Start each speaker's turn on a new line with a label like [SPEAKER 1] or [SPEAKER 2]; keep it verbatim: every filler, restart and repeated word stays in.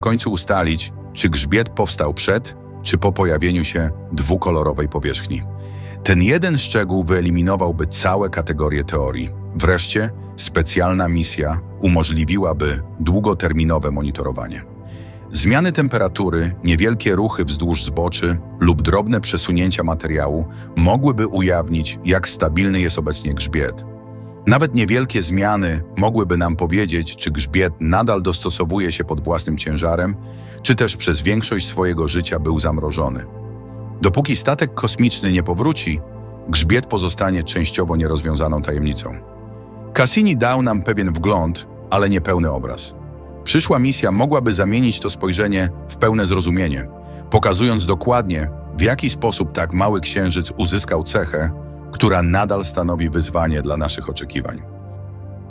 [SPEAKER 1] końcu ustalić, czy grzbiet powstał przed, czy po pojawieniu się dwukolorowej powierzchni. Ten jeden szczegół wyeliminowałby całe kategorie teorii. Wreszcie specjalna misja umożliwiłaby długoterminowe monitorowanie. Zmiany temperatury, niewielkie ruchy wzdłuż zboczy lub drobne przesunięcia materiału mogłyby ujawnić, jak stabilny jest obecnie grzbiet. Nawet niewielkie zmiany mogłyby nam powiedzieć, czy grzbiet nadal dostosowuje się pod własnym ciężarem, czy też przez większość swojego życia był zamrożony. Dopóki statek kosmiczny nie powróci, grzbiet pozostanie częściowo nierozwiązaną tajemnicą. Cassini dał nam pewien wgląd, ale niepełny obraz. Przyszła misja mogłaby zamienić to spojrzenie w pełne zrozumienie, pokazując dokładnie, w jaki sposób tak mały księżyc uzyskał cechę, która nadal stanowi wyzwanie dla naszych oczekiwań.